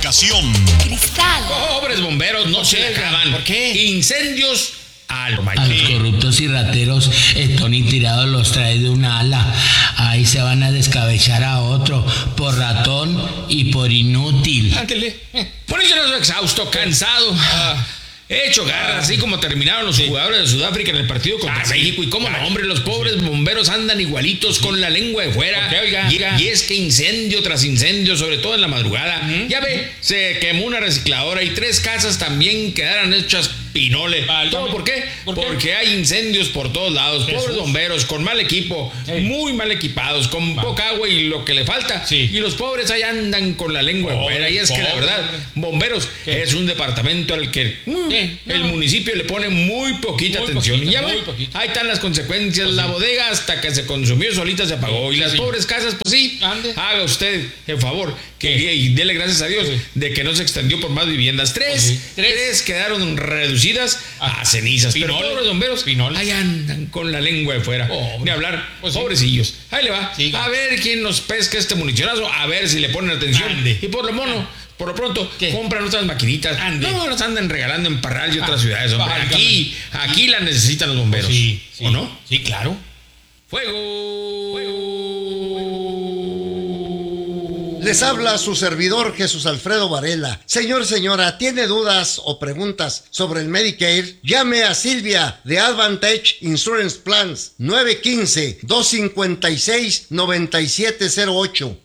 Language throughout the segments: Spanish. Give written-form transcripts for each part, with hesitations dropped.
ocasión. Cristal. Pobres bomberos, no se acaban. ¿Por qué? Incendios al A los corruptos y rateros, Tony Tirado los trae de una ala. Ahí se van a descabechar a otro por ratón y por inútil. Ándele. Ponésenos exhausto, cansado. Hecho garra, así como terminaron los jugadores de Sudáfrica en el partido contra México. Y cómo no, hombre, los pobres bomberos andan igualitos con la lengua de fuera. Y es que incendio tras incendio, sobre todo en la madrugada. Ya ve, se quemó una recicladora y 3 casas también quedaron hechas pinole. ¿Todo por qué? Porque hay incendios por todos lados. Pobres bomberos, con mal equipo, muy mal equipados, con poca agua y lo que le falta. Y los pobres ahí andan con la lengua de fuera. Y es que la verdad, bomberos es un departamento al que el municipio le pone muy poquita atención. Y ya ve, ahí están las consecuencias. La bodega hasta que se consumió solita se apagó. Y las pobres casas, pues sí, haga usted el favor y dele gracias a Dios de que no se extendió por más viviendas. Tres quedaron reducidas a cenizas. Pero pobres bomberos ahí andan con la lengua de fuera. Ni hablar, pobrecillos. Ahí le va. A ver quién nos pesca este municionazo, a ver si le ponen atención. Y por lo pronto, compran otras maquinitas. No las andan regalando en Parral y otras ciudades, hombre. Aquí las necesitan los bomberos. ¿O no? Sí, claro. ¡Fuego! Les habla su servidor Jesús Alfredo Varela. Señora, ¿tiene dudas o preguntas sobre el Medicare? Llame a Silvia de Advantage Insurance Plans 915-256-9708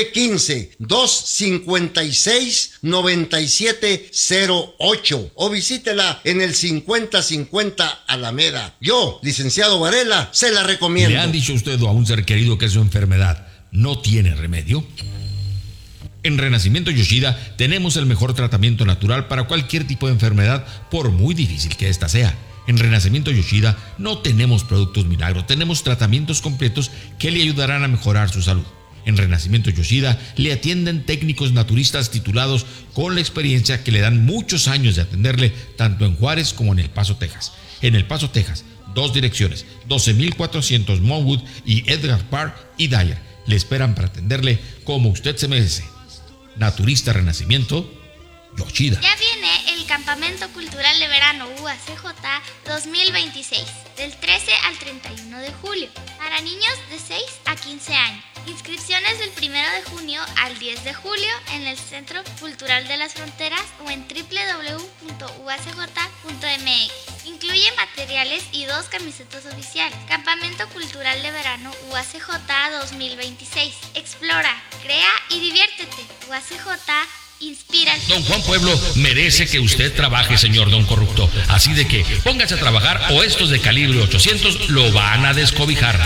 915-256-9708 o visítela en el 5050 Alameda. Yo, licenciado Varela, se la recomiendo. ¿Le han dicho usted a un ser querido que su enfermedad no tiene remedio? En Renacimiento Yoshida tenemos el mejor tratamiento natural para cualquier tipo de enfermedad, por muy difícil que ésta sea. En Renacimiento Yoshida no tenemos productos milagros, tenemos tratamientos completos que le ayudarán a mejorar su salud. En Renacimiento Yoshida le atienden técnicos naturistas titulados con la experiencia que le dan muchos años de atenderle tanto en Juárez como en El Paso, Texas. En El Paso, Texas, 2 direcciones, 12400 Monwood y Edgar Park y Dyer. Le esperan para atenderle como usted se merece. Naturista Renacimiento Yoshida. Ya viene el Campamento Cultural de Verano UACJ 2026, del 13 al 31 de julio, para niños de 6 a 15 años. Inscripciones del 1 de junio al 10 de julio en el Centro Cultural de las Fronteras o en www.uacj.mx. Incluye materiales y 2 camisetas oficiales. Campamento Cultural de Verano UACJ 2026. Explora, crea y diviértete. UACJ inspira. Don Juan Pueblo merece que usted trabaje, señor don corrupto. Así de que póngase a trabajar o estos de calibre 800 lo van a descobijar.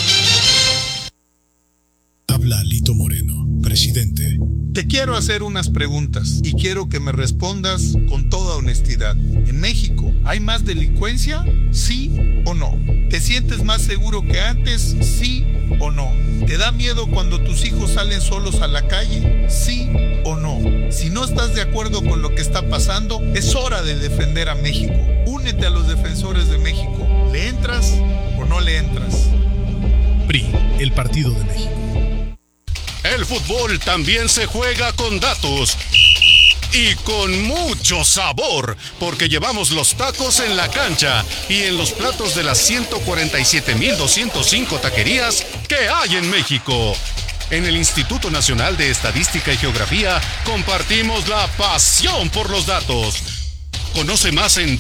Habla Lito Moreno, presidente. Te quiero hacer unas preguntas y quiero que me respondas con toda honestidad. ¿En México hay más delincuencia? ¿Sí o no? ¿Te sientes más seguro que antes? ¿Sí o no? ¿Te da miedo cuando tus hijos salen solos a la calle? ¿Sí o no? Si no estás de acuerdo con lo que está pasando, es hora de defender a México. Únete a los defensores de México. ¿Le entras o no le entras? PRI, el Partido de México. El fútbol también se juega con datos y con mucho sabor, porque llevamos los tacos en la cancha y en los platos de las 147,205 taquerías que hay en México. En el Instituto Nacional de Estadística y Geografía compartimos la pasión por los datos. Conoce más en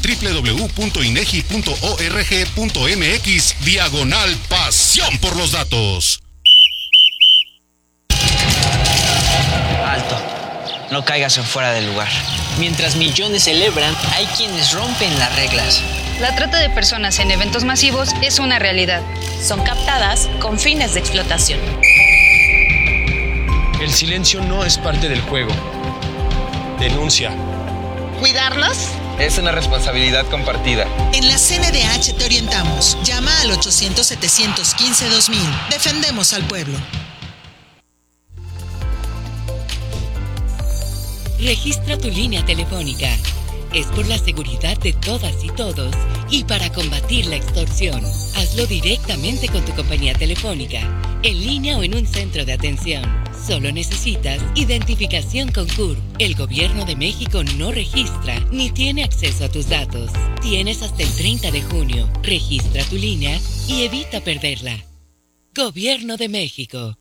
www.inegi.org.mx/pasión por los datos. Alto, no caigas en fuera del lugar. Mientras millones celebran, hay quienes rompen las reglas. La trata de personas en eventos masivos es una realidad. Son captadas con fines de explotación. El silencio no es parte del juego. Denuncia. ¿Cuidarnos? Es una responsabilidad compartida. En la CNDH te orientamos. Llama al 800-715-2000. Defendemos al pueblo. Registra tu línea telefónica Es por la seguridad de todas y todos y para combatir la extorsión. Hazlo directamente con tu compañía telefónica, en línea o en un centro de atención. Solo necesitas identificación con CUR. El Gobierno de México no registra ni tiene acceso a tus datos. Tienes hasta el 30 de junio. Registra tu línea y evita perderla. Gobierno de México.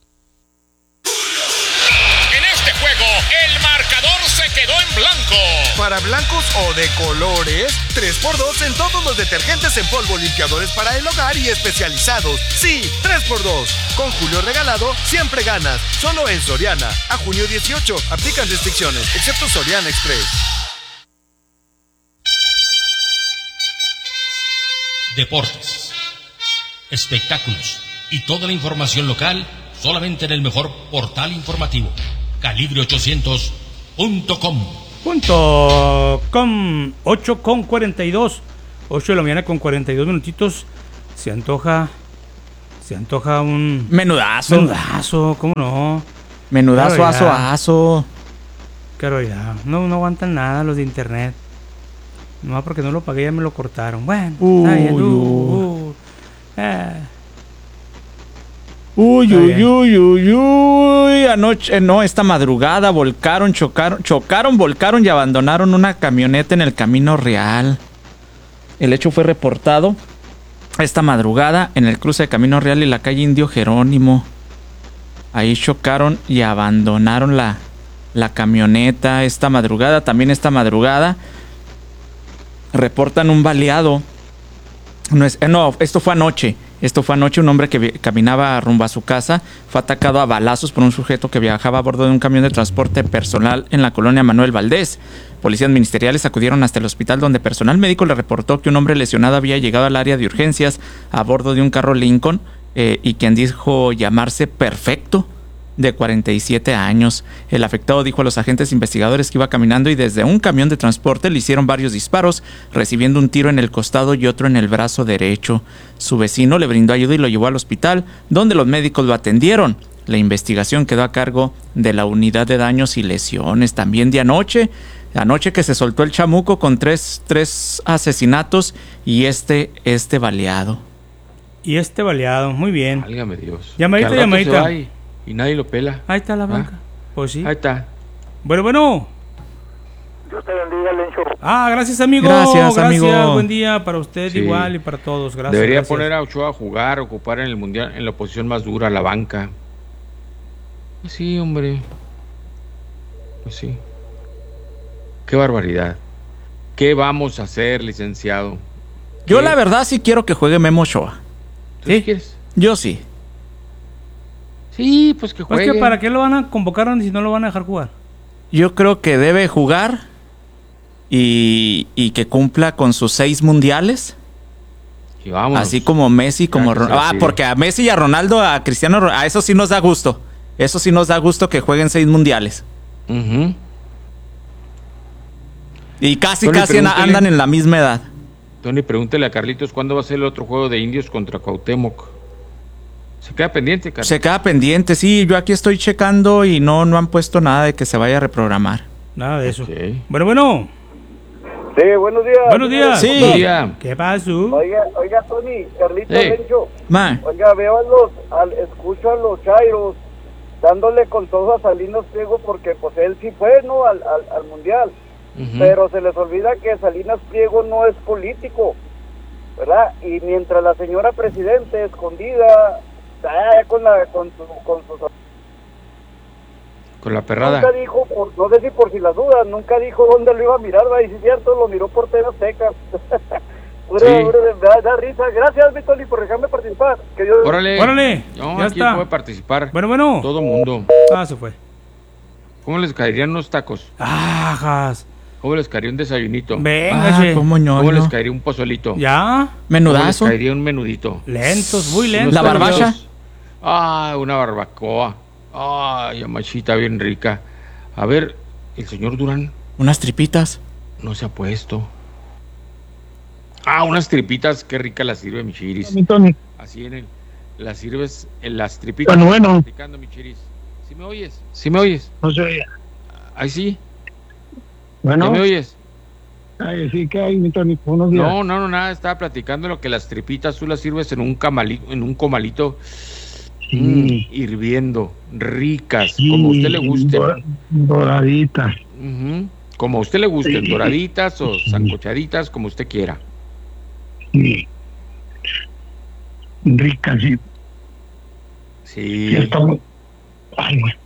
En este juego, el marcador se quedó en blanco. Para blancos o de colores, 3x2 en todos los detergentes en polvo, limpiadores para el hogar y especializados. Sí, 3x2. Con Julio regalado, siempre ganas. Solo en Soriana. A junio 18. Aplican restricciones, excepto Soriana Express. Deportes, espectáculos y toda la información local solamente en el mejor portal informativo, calibre800.com. .com 8:42, 8 de la mañana con 42 minutitos. Se antoja un menudazo, ¿cómo no? Menudazo, aso. Claro, ya, no aguantan nada los de internet. No, porque no lo pagué, ya me lo cortaron. Bueno, está bien. Anoche, esta madrugada volcaron y abandonaron una camioneta en el Camino Real. El hecho fue reportado esta madrugada en el cruce de Camino Real y la calle Indio Jerónimo. Ahí chocaron y abandonaron la camioneta esta madrugada. También esta madrugada reportan un baleado. Esto fue anoche. Un hombre que caminaba rumbo a su casa fue atacado a balazos por un sujeto que viajaba a bordo de un camión de transporte personal en la colonia Manuel Valdés. Policías ministeriales acudieron hasta el hospital, donde personal médico le reportó que un hombre lesionado había llegado al área de urgencias a bordo de un carro Lincoln y quien dijo llamarse Perfecto, de 47 años. El afectado dijo a los agentes investigadores que iba caminando y desde un camión de transporte le hicieron varios disparos, recibiendo un tiro en el costado y otro en el brazo derecho. Su vecino le brindó ayuda y lo llevó al hospital, donde los médicos lo atendieron. La investigación quedó a cargo de la unidad de daños y lesiones. También de anoche que se soltó el chamuco con tres asesinatos y este baleado. Muy bien. Válgame Dios. Llamadita. Y nadie lo pela. Ahí está la banca. Pues sí. Ahí está. Bueno. Dios te bendiga, Lencho. Gracias, amigo. Gracias, amigo. Buen día para usted igual y para todos. Gracias. Debería poner a Ochoa a jugar, ocupar en el Mundial en la posición más dura, la banca. Pues sí, hombre. Pues sí. Qué barbaridad. ¿Qué vamos a hacer, licenciado? Yo la verdad sí quiero que juegue Memo Ochoa. ¿Sí quieres? Yo sí. Sí, pues que juegue. Pues que ¿para qué lo van a convocar si no lo van a dejar jugar? Yo creo que debe jugar y que cumpla con sus 6 mundiales. Y vámonos. Así como Messi, como porque a Messi y a Ronaldo, a Cristiano, a eso sí nos da gusto. Eso sí nos da gusto que jueguen 6 mundiales. Y casi andan en la misma edad. Tony, pregúntele a Carlitos cuándo va a ser el otro juego de Indios contra Cuauhtémoc. Se queda pendiente, Carlos. Se queda pendiente, sí. Yo aquí estoy checando y no han puesto nada de que se vaya a reprogramar. Nada de eso. Bueno. Sí, buenos días. Buenos días. Sí. Buen día. ¿Qué pasó? Oiga, Tony, Carlitos, Lencho. Oiga, escucho a los chairos dándole con todo a Salinas Pliego porque pues él sí fue, ¿no? Al Mundial. Pero se les olvida que Salinas Pliego no es político, ¿verdad? Y mientras la señora presidente escondida con la perrada. Nunca dijo, no sé si por si las dudas, nunca dijo dónde lo iba a mirar, ¿verdad? Y si es cierto, lo miró por TV Azteca. Da risa. Gracias, Vitoli, por dejarme participar. Órale. Ya aquí está. puede participar. Bueno. Todo mundo. Se fue. ¿Cómo les caerían unos tacos? ¿Cómo les caería un desayunito? Venga, ¿cómo les caería un pozolito? ¿Ya? Menudazo. ¿Cómo les caería un menudito? Lentos, muy lentos. ¿La barbacha? Una barbacoa. Amachita bien rica. A ver, el señor Durán. Unas tripitas. No se ha puesto. Unas tripitas, qué rica las sirve mi chiris. Así las sirves en las tripitas. Bueno. Mi chiris. ¿Sí me oyes? No se oye. Ahí sí. Bueno. ¿Ya me oyes? Ay, sí, que hay, mi Tony. Buenos días. No, nada, estaba platicando lo que las tripitas tú las sirves en un comalito hirviendo, ricas, como a usted le gusten. Doraditas. Como a usted le gusten, doraditas o sancochaditas, como usted quiera. Sí. Ricas, sí. Sí. Ya estamos... Ay, güey.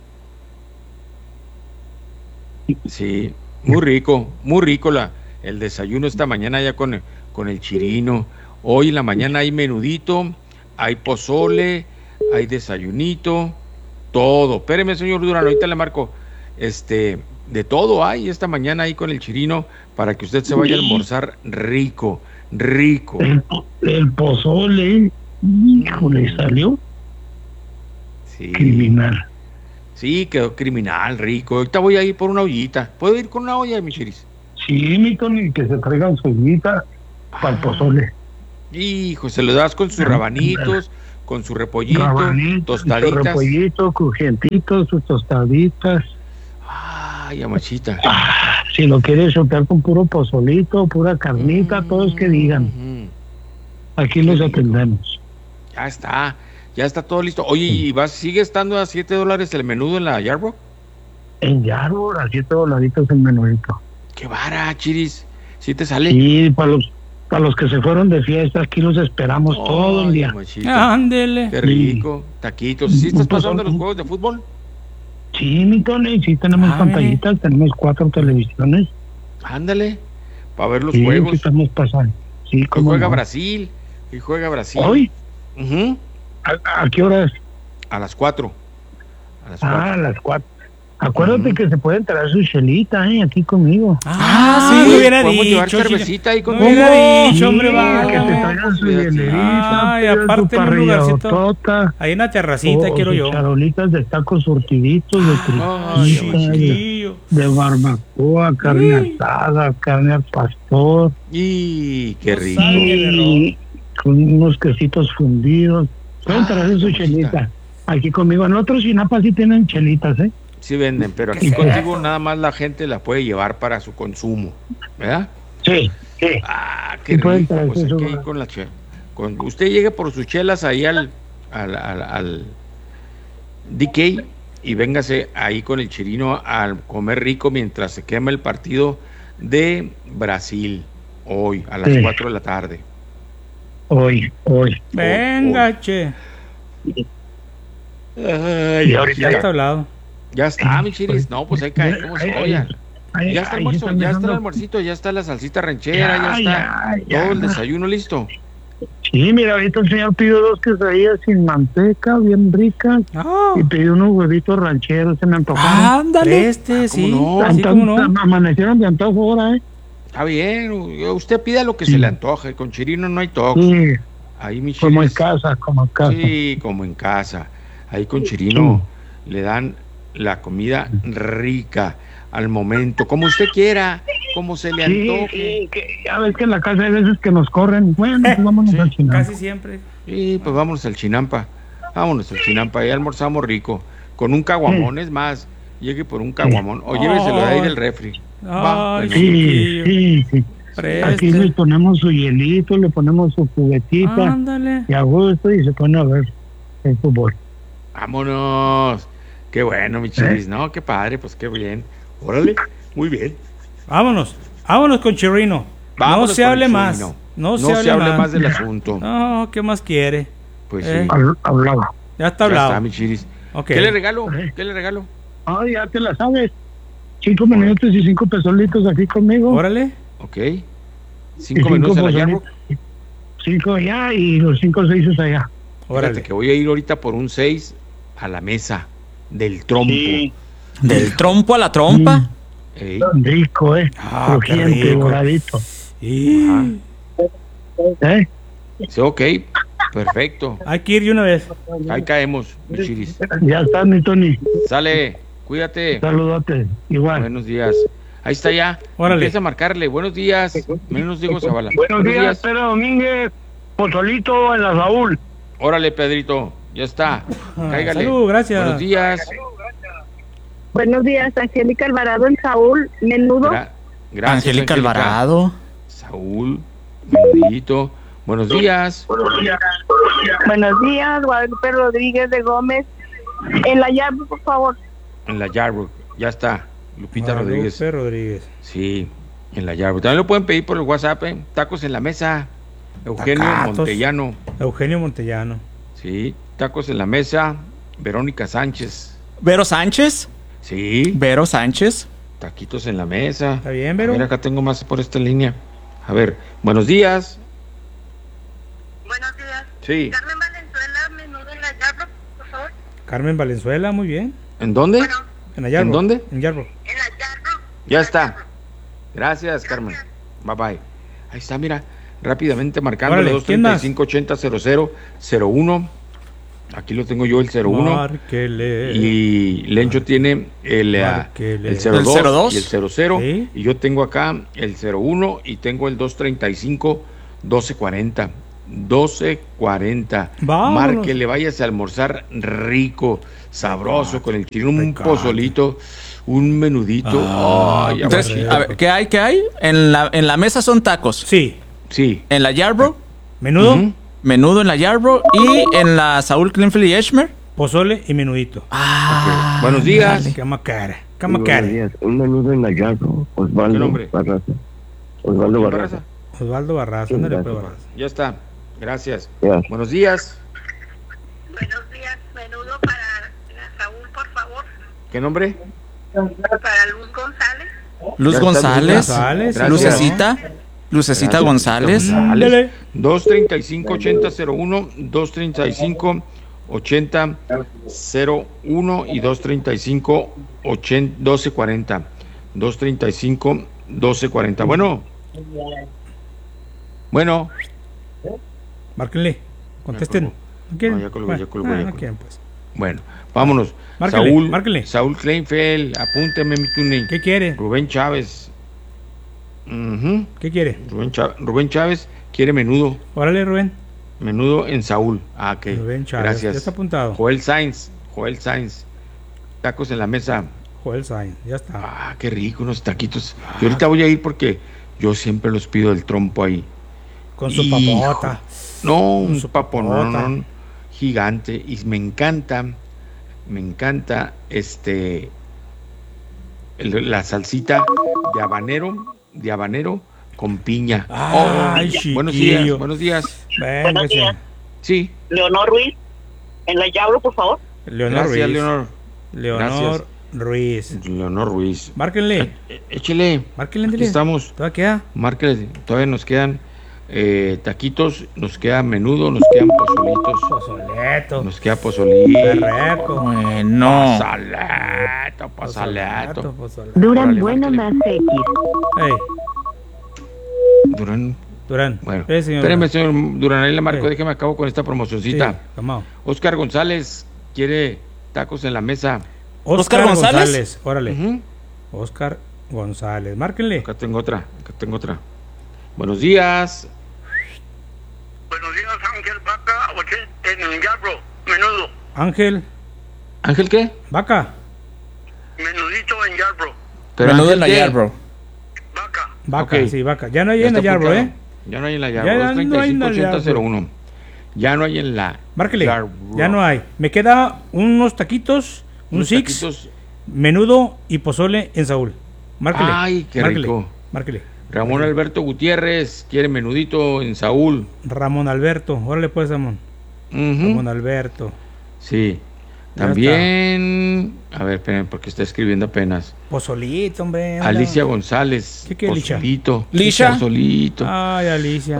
Sí, muy rico el desayuno esta mañana ya con el Chirino. Hoy en la mañana hay menudito, hay pozole, hay desayunito, todo. Espéreme, señor Durán, ahorita le marco. De todo hay esta mañana ahí con el Chirino para que usted se vaya a almorzar rico. El pozole, híjole, salió criminal. Sí, quedó criminal, rico. Ahorita voy a ir por una ollita. ¿Puedo ir con una olla, mi Chiris? Sí, mi Tony, que se traigan su ollita para el pozole. Hijo, se lo das con sus rabanitos, con su repollito, tostaditas. Su repollito, crujientitos, sus tostaditas. Ay, amachita. Si lo quieres chocar con puro pozolito, pura carnita, todos que digan. Aquí los atendemos. Ya está todo listo. Oye, ¿y sigue estando a $7 el menudo en la Yarborough? En Yarborough, a $7 el menudito. ¡Qué vara, Chiris! ¿Sí te sale? Sí, para los que se fueron de fiesta, aquí los esperamos todo el día. Ándele. Qué rico. Taquitos. ¿Sí estás pasando los juegos de fútbol? Sí, mi Tony, sí tenemos pantallitas, tenemos 4 televisiones. Ándale, para ver los juegos. Sí, estamos pasando. Sí, Hoy juega Brasil. ¿Hoy? ¿A qué hora es? A las 4. A las 4. Acuérdate que se pueden traer su chelita, aquí conmigo. Sí, me hubiera podemos dicho. llevar cervecita ahí con hubiera dicho, hombre, que se traigan su hielerita. Ay, aparte en un lugarcito. Ahí en la terracita quiero yo. Charolitas de tacos surtiditos, de barbacoa, carne asada, carne al pastor. ¡Y qué rico! Con unos quesitos fundidos. Pueden traer su chelita. Aquí conmigo. En otros Chinapa sí tienen chelitas, Sí venden, pero aquí contigo nada más la gente la puede llevar para su consumo, ¿verdad? Sí. Qué rico. Pues hay que ir con la chela. Usted llegue por sus chelas ahí al DK y véngase ahí con el Chirino a comer rico mientras se quema el partido de Brasil hoy a las 4 de la tarde. Hoy. Venga, che. Ay, ahorita ya está hablado. Ya está, mi Chiris. No, pues ahí caemos. Ya está el almuerzo, ya está el almuercito, ya está la salsita ranchera, ya está todo el desayuno listo. Sí, mira, ahorita el señor pidió 2 quesadillas sin manteca, bien ricas, y pidió unos huevitos rancheros, se me antojaron. Ándale, sí. No. Amanecieron de antojo ahora, Está bien, usted pida lo que se le antoje, con Chirino no hay toque. Sí. Ahí mi Chiris. Como en casa. Sí, como en casa. Ahí con Chirino le dan la comida rica al momento, como usted quiera, como se le antoje. Ya ves que en la casa hay veces que nos corren. Bueno, pues vámonos al Chinampa. Casi siempre. Sí, pues vámonos al Chinampa. Ahí almorzamos rico. Con un caguamón, es más, llegue por un caguamón o lléveselo de ahí del refri. Sí. Aquí le ponemos su hielito, le ponemos su juguetita. Ándale. Y a gusto y se pone a ver el fútbol. Vámonos. Qué bueno, mi Chiris, ¿no? Qué padre, pues qué bien. Órale, muy bien. Vámonos con Chirino. Vámonos no se hable más. No se hable más del asunto. No, ¿qué más quiere? Pues sí. Hablaba. Ya está hablado. Ya está, mi Chiris. Okay. ¿Qué le regalo? Ya te la sabes. 5 minutos y 5 pesolitos aquí conmigo. Órale. Ok. 5 minutos en la Yarborough. 5 allá y los 5 6 allá. Órale, que voy a ir ahorita por un 6 a la mesa del trompo. Sí. ¿Del trompo a la trompa? Rico, crujiente, doradito. Sí, ok, perfecto. Hay que ir de una vez. Ahí caemos, mi Chiris. Ya está, mi Tony. Sale, cuídate. Saludate, igual. Buenos días. Ahí está ya. Órale. Empieza a marcarle. Buenos días. Menos Diego Zavala. Buenos días, Pedro Domínguez. Pozolito en la Saúl. Órale, Pedrito. Ya está. Cáigale. Salud, gracias. Buenos días. Buenos días, Angélica Alvarado en Saúl. Menudo. Gracias, Angélica Alvarado. Saúl, menudito. Buenos días. Buenos días, Guadalupe Rodríguez de Gómez. En la llave, por favor. En la Yarbrough, ya está. Lupita Rodríguez. Rodríguez. Sí, en la Yarbrough. También lo pueden pedir por el WhatsApp, Tacos en la mesa. Eugenio Montellano. Eugenio Montellano. Sí, tacos en la mesa. Verónica Sánchez. ¿Vero Sánchez? Sí. Vero Sánchez. Taquitos en la mesa. Está bien, Vero. A ver, acá tengo más por esta línea. A ver, buenos días. Buenos días. Sí. Carmen Valenzuela, menudo en la Yarbrough, por favor. Carmen Valenzuela, muy bien. ¿En dónde? Bueno, En la Yarbrough. ¿En dónde? En Yarbrough. en la Yarbrough. Ya está. Gracias, Carmen. Bye bye. Ahí está, mira. Rápidamente marcando el 235-800001. Aquí lo tengo yo, el 01. Márquele. Y Lencho tiene el 02 y el 00. ¿Sí? Y yo tengo acá el 01 y tengo el 235-1240. 1240. Vámonos. Márquele, váyase a almorzar rico, sabroso, con el chino, un pozolito, un menudito. Ay, Entonces, a ver, ¿qué hay? ¿Qué hay? En la mesa son tacos. Sí. Sí. En la Yarbrough. Menudo. Menudo en la Yarbrough. Y en la Saúl Klinfield y Eshmer. Pozole y menudito. Okay. Buenos días. Cama cara. Buenos días. Un menudo en la Yarbrough. Osvaldo Barraza. Osvaldo Barraza. Osvaldo Barraza. Ándale, pues, Barraza. Ya está. Gracias. Ya. Buenos días. Buenos días, menudo para la Saúl, por favor. ¿Qué nombre? Para Luz González. Luz González. Lucecita. Lucecita González. 235-8001, 235-8001 y 235-1240. 235-1240. Bueno. Márquenle. Contesten. No, ya colgó, ya colgó. No quieren, pues. Bueno, vámonos. Márquenle. Saúl Kleinfeld, apúnteme mi tuning. ¿Qué quiere? Rubén Chávez. ¿Qué quiere? Rubén Chávez quiere menudo. Órale, Rubén. Menudo en Saúl. Ah, ok. Rubén Chávez. Gracias. Ya está apuntado. Joel Sainz. Tacos en la mesa. Joel Sainz. Ya está. Ah, qué rico, unos taquitos. Yo ahorita voy a ir porque yo siempre los pido del trompo ahí. Con su papota. No, un paponón gigante. Y me encanta la salsita de habanero con piña. Ay, buenos días. Buenos días. Sí. Leonor Ruiz, en la Yarbrough, por favor. Leonor Gracias, Ruiz. Leonor Ruiz. Leonor Ruiz. Márquenle. Échele. Márquenle, Aquí estamos. ¿Todavía queda? Márquenle. Todavía nos quedan taquitos, nos queda menudo, nos quedan pozolitos. Pozoleto. Nos queda pozolito. Berreco. Bueno. Pozaleto. Duran Bueno más X. Ey. Durán. Bueno, señor espéreme, señor Durán, ahí le marco, déjeme acabo con esta promocioncita. Sí, vamos. Oscar González quiere tacos en la mesa. Oscar González. Órale. Oscar González. Márquenle. Acá tengo otra. Buenos días. Buenos días, Ángel Vaca, en Yarbrough, menudo. ¿Ángel qué? Vaca. Menudito en Yarbrough. Menudo en la Yarbrough. Vaca, Okay. Sí, Vaca. Ya no hay en la Yarbrough, Ya no hay en la Yarbrough. 235-8001. Ya no hay en la Márquele. Yarbrough. Ya no hay. Me queda unos taquitos, un six, menudo y pozole en Saúl. Márquele. Ay, qué rico. Márquele. Ramón Alberto Gutiérrez quiere menudito en Saúl. Ramón Alberto. Órale pues, Ramón. Ramón Alberto. Sí. También, a ver, esperen, porque está escribiendo apenas. Pozolito, hombre. Alicia González. ¿Qué quiere, Licha? ¿Licha? Pozolito. Ay, Alicia.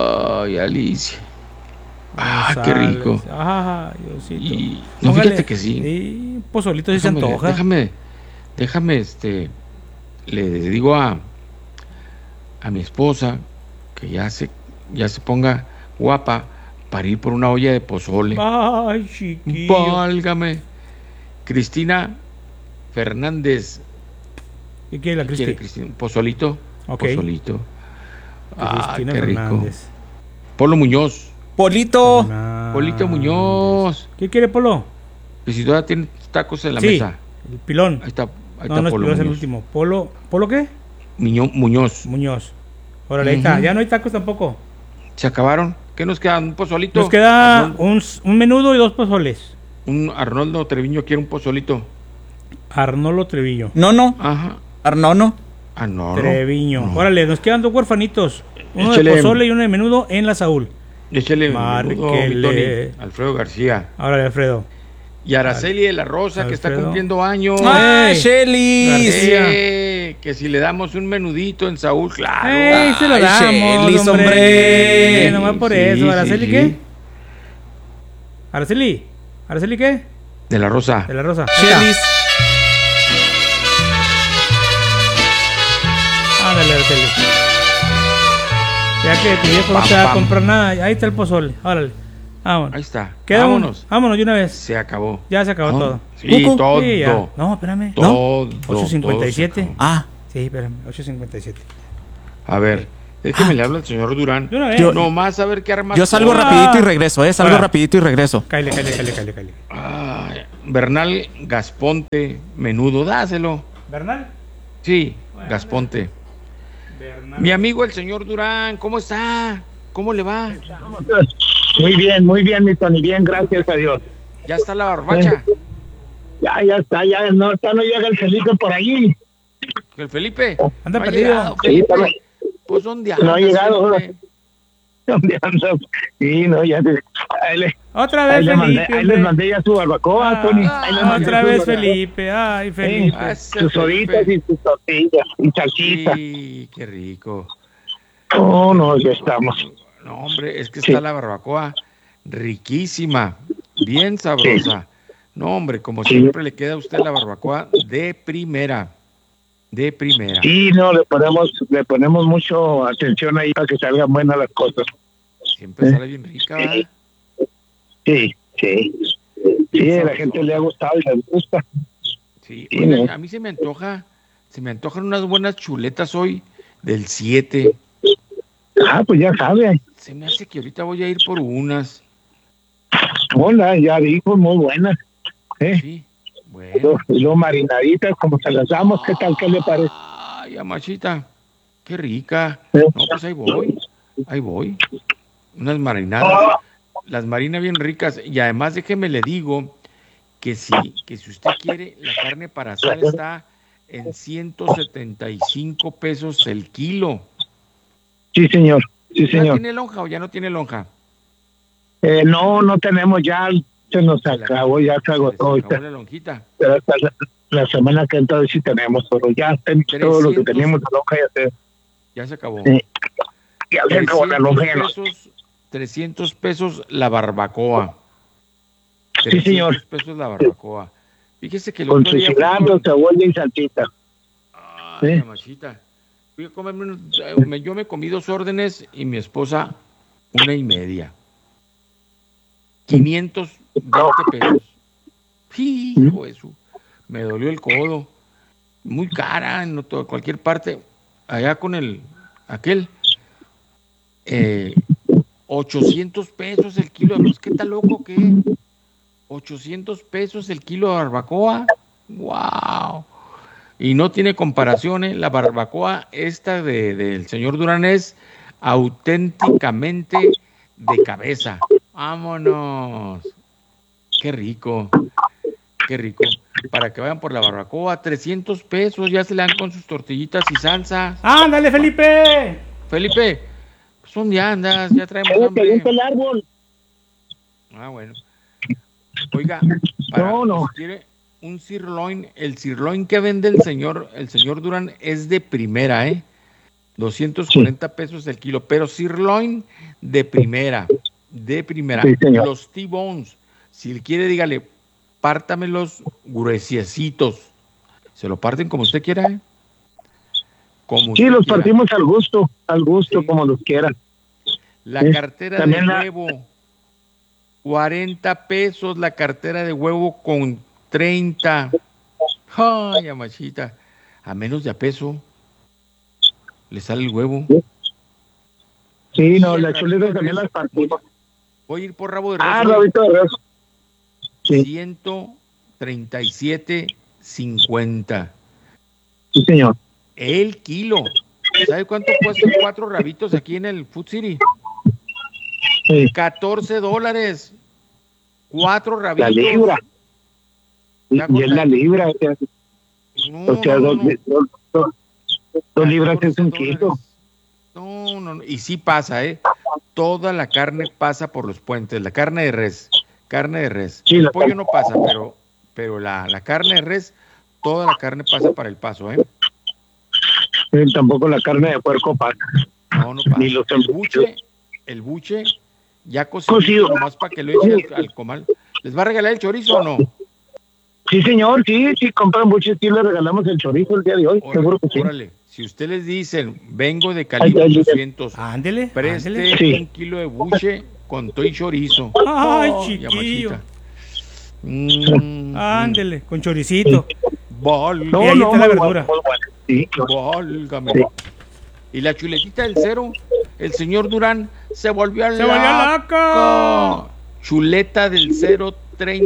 Ah, qué rico. Ay, Diosito. Y no, fíjate que sí. Sí, pozolito sí se antoja. Déjame, le digo a mi esposa que ya se ponga guapa para ir por una olla de pozole. Ay, chiquillo. Válgame. Cristina Fernández. ¿Qué quiere la Cristina? Pozolito. Okay. Pozolito. Cristina qué rico. Fernández. Polo Muñoz. Polito Muñoz. ¿Qué quiere, Polo? Que si todavía tiene tacos en la mesa. El pilón. Ahí está no, Polo es el Muñoz. último. ¿Polo qué? Muñoz. Órale, ahí está. Ya no hay tacos tampoco. ¿Se acabaron? ¿Qué nos queda? ¿Un pozolito? Nos queda un menudo y 2 pozoles. Arnoldo Treviño quiere un pozolito. Arnoldo Treviño. No. Ajá. Arnono. Treviño. No. Órale, nos quedan 2 huerfanitos. Uno Échale, de pozole y uno de menudo en la Saúl. Échale menudo, mi Tony. Alfredo García. Órale, Alfredo. Y Araceli de la Rosa, que está cumpliendo años. ¡Ay, Shelly! Que si le damos un menudito en Saúl, claro. Se lo damos, Shelis, hombre. Nomás por eso. ¿Araceli qué? ¿Araceli qué? De la Rosa. Shelis. Ándale, Araceli. Ya que tu viejo no te va a comprar nada, ahí está el pozole. Órale. Vámonos. Ahí está. Vámonos de una vez. Se acabó. Ya se acabó todo. Sí, todo. Sí, ya. No, espérame. Todo. 8:57. Ah. Sí, espérame. 8:57. A ver, déjeme le hablo al señor Durán. Nomás a ver qué armas. Yo salgo rapidito y regreso, Salgo rapidito y regreso. Cáile. Bernal Gasponte, menudo, dáselo. ¿Bernal? Sí, Gasponte. Bernal. Mi amigo el señor Durán, ¿cómo está? ¿Cómo le va? Muy bien, mi Tony, bien, gracias a Dios. ¿Ya está la barbacha? Ya está, no llega el Felipe por allí. ¿El Felipe? Anda perdido. Felipe. Pues ¿dónde andas? No ha llegado. ¿Dónde andas? Sí, no, ya te... Otra vez Felipe. Ahí les mandé ya su barbacoa, Tony. Otra vez Felipe. Ay, Felipe. Sus horitas y sus tortillas y salsita. Sí, qué rico. No, ya estamos. No, hombre, es que está la barbacoa riquísima, bien sabrosa. Sí. No, hombre, como siempre le queda a usted la barbacoa de primera. Sí, no, le ponemos mucho atención ahí para que salgan buenas las cosas. Siempre sale bien rica, ¿verdad? Sí, a la gente le ha gustado y les gusta. Sí, oiga, a mí se me antojan unas buenas chuletas hoy del 7. Pues ya sabe. Se me hace que ahorita voy a ir por unas. Hola, ya dijo, muy buenas. Sí, bueno. Los marinaditas, como se las damos, ¿qué tal? ¿Qué le parece? Ay, amachita, qué rica. No, pues ahí voy. Unas marinadas. Las marinas bien ricas. Y además déjeme le digo que si usted quiere, la carne para asar está en 175 pesos el kilo. Sí, señor. ¿Ya tiene lonja o ya no tiene lonja? No tenemos, ya se nos acabó, ya se agotó. Se acabó la lonjita. Pero hasta la semana que entra sí tenemos, pero ya todo lo que teníamos de lonja ya se acabó. Ya se acabó la lonja. 300 pesos la barbacoa. Sí, señor. 300 pesos la barbacoa. Fíjese que con su cilantro, cebolla y salsita. Ay, la machita. Fui a comerme yo me comí 2 órdenes y mi esposa 1.5. 520 pesos. Hijo eso. Me dolió el codo. Muy cara en cualquier parte. Allá con aquel 800 pesos el kilo. ¿Qué tal loco que? 800 pesos el kilo de barbacoa. ¡Wow! Y no tiene comparación, la barbacoa esta del señor Durán es auténticamente de cabeza. ¡Vámonos! ¡Qué rico! Para que vayan por la barbacoa, 300 pesos, ya se le dan con sus tortillitas y salsa. ¡Ándale, Felipe! Felipe, pues ¿dónde andas? Ya traemos hambre. el árbol. Bueno. Oiga, si quiere un sirloin, el sirloin que vende el señor Durán es de primera, 240 pesos el kilo, pero sirloin de primera. Sí, los T-bones, si quiere, dígale, pártamelos gruesiecitos. Se lo parten como usted quiera, Sí, los partimos al gusto, sí, como los quieran. La cartera de huevo, 40 pesos la cartera de huevo con 30. Ay, amachita, a menos de a peso le sale el huevo. Sí, no, las chuletas también las partimos. Voy a ir por rabo de res. Rabito de res. Sí. 137.50. Sí, señor. El kilo. ¿Sabe cuánto cuestan 4 rabitos aquí en el Food City? Sí. $14. 4 rabitos. La libra. Y es la libra. O sea, dos libras es un kilo. No. Y sí pasa, Toda la carne pasa por los puentes. La carne de res. Sí, el pollo no pasa, pero la carne de res, toda la carne pasa para el paso, Tampoco la carne de puerco pasa. No pasa. Ni los el buche ya cocido, nomás para que lo eche al comal. ¿Les va a regalar el chorizo o no? Sí, señor, sí, compran buches, sí le regalamos el chorizo el día de hoy, seguro que sí. Órale, si ustedes les dicen, vengo de Calibre 800, preste Sí. 1 kilo de buche con todo y chorizo. Ay, chiquillo. Ándele, con choricito. Válgame. Y ahí está la verdura. Sí, Válgame. Sí. Y la chuletita del cero, el señor Durán se volvió loco. Chuleta del cero,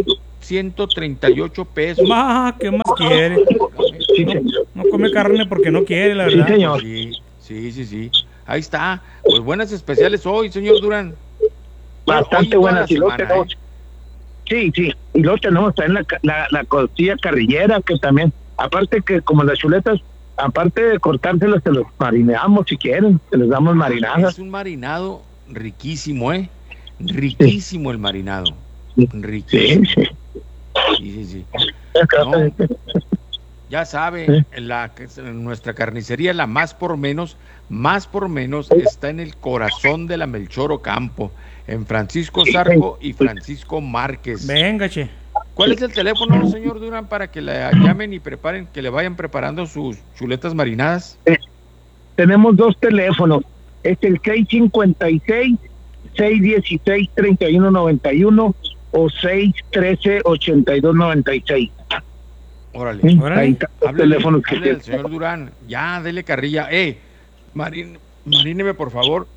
138 pesos. ¿Qué más quiere? No come carne porque no quiere, la verdad. Sí, señor. Sí. Ahí está. Pues buenas especiales hoy, señor Durán. Bastante buenas. Y luego tenemos, sí. Y luego tenemos también la costilla carrillera, que también, aparte que como las chuletas, aparte de cortárselas, se los marineamos si quieren, se les damos marinadas. Es un marinado riquísimo, riquísimo el marinado. Riquísimo. Sí. No, ya sabe, nuestra carnicería, la más por menos, está en el corazón de la Melchor Ocampo, en Francisco Zarco y Francisco Márquez. Venga, che. ¿Cuál es el teléfono, señor Durán, para que le llamen y preparen, que le vayan preparando sus chuletas marinadas? Tenemos 2 teléfonos. Es el 656-616-3191 o 613-8296. Órale. Ahí están los teléfonos que tiene el señor Durán. Ya, dele carrilla. Maríneme, por favor,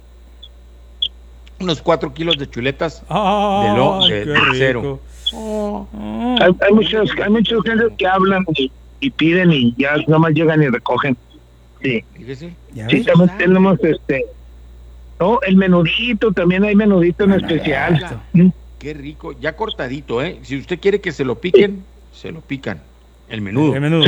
unos 4 kilos de chuletas de cero. Hay muchos gentes que hablan y piden y ya nomás llegan y recogen. Sí. Sí, también tenemos el menudito, también hay menudito en especial. Qué rico, ya cortadito, Si usted quiere que se lo piquen, se lo pican. El menudo. El menudo.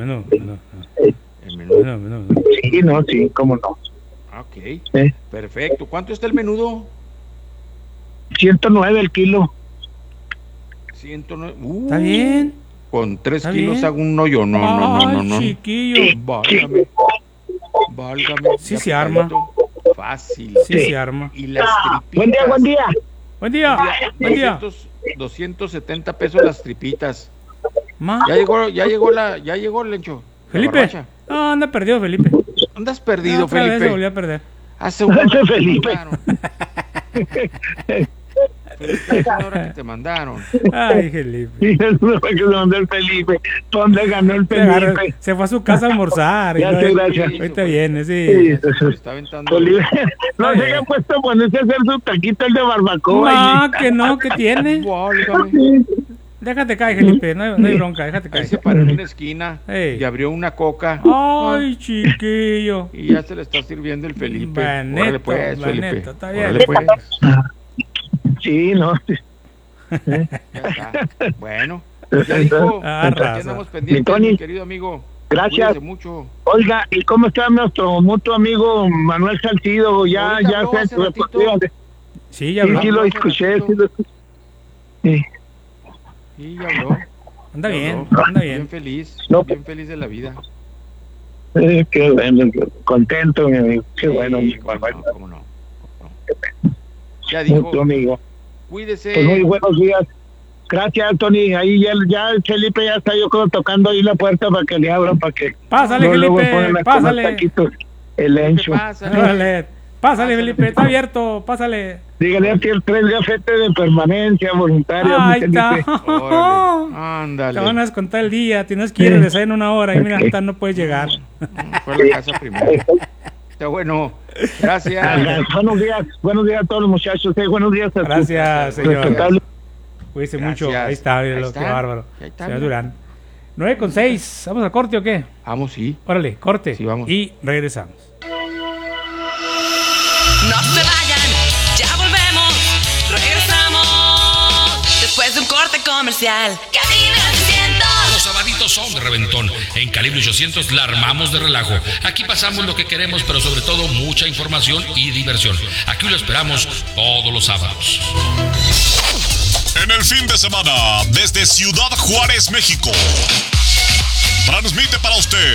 Sí, cómo no. Ok, perfecto. ¿Cuánto está el menudo? 109 el kilo. 109. Está bien. Con 3 kilos hago un hoyo. No. Chiquillo. Válgame. Sí se arma. Fácil. Sí se arma. Y las tripitas. Buen día. 270 pesos las tripitas. Ya llegó el Lencho. Felipe. No, anda perdido, Felipe. Andas perdido, Otra Felipe. vez se volvió a perder. Hace una hora Felipe. Felipe, es una hora que te mandaron. Ay, Felipe. Sí, es una hora que se mandó el Felipe. ¿Dónde ganó el Felipe? Se fue a su casa a almorzar. Gracias. Ahorita viene, sí. Está aventando. No se haya puesto a ponerse a hacer su taquito el de barbacoa. No, que tiene. Déjate caer, Felipe, no hay bronca, déjate caer. Ahí se paró en una esquina y abrió una coca. Ay, chiquillo. Y ya se le está sirviendo el Felipe. Órale pues, Felipe. Está bien. Órale pues. Sí, no. Ya está. Bueno, ya dijo, ya andamos pendientes, mi querido amigo. Gracias. Cuídese mucho. Oiga, ¿y cómo está nuestro mutuo amigo Manuel Salcido? Ya Sí, ya habló. Sí, lo escuché. Sí, ya habló. Anda bien. Bien feliz, bien feliz de la vida. Qué bueno, contento, mi amigo. Qué bueno. ¿Cómo no? Ya dijo. Mucho, amigo. Cuídese. Pues muy buenos días. Gracias, Tony. Ahí ya Felipe ya está, yo creo, tocando ahí la puerta para que le abran, para que... Pásale, Felipe, pásale. El Encho. Pásale, Felipe, está abierto, pásale. Dígale a ti el 3 de afete de permanencia voluntaria. Ahí está. Ándale. Te van a descontar el día, tienes que ir a regresar en 1 hora y mira, hasta no puedes llegar. Fue a la casa primero. Está bueno. Gracias. Buenos días a todos los muchachos. Buenos días a Gracias, señor. Respetable. Cuídense mucho. Ahí está, qué bárbaro. Señor Durán. 9:06. ¿Vamos al corte o qué? Vamos, sí. Órale, corte. Sí, vamos. Y regresamos. No se vayan, ya volvemos. Regresamos después de un corte comercial. Cabina 800. Los sabaditos son de reventón. En Calibre 800 la armamos de relajo. Aquí pasamos lo que queremos, pero sobre todo mucha información y diversión. Aquí lo esperamos todos los sábados. En el fin de semana, desde Ciudad Juárez, México, transmite para usted